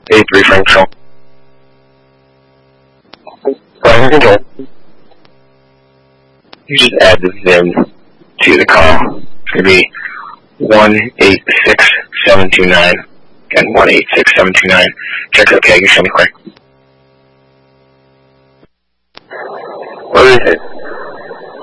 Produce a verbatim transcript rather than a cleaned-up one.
eighty-three frame control. Flight control. You just add the V I N to the call. It's going to be one eight six seven two nine. Again, one eight six seven two nine. Check OK, you show me quick. What is it?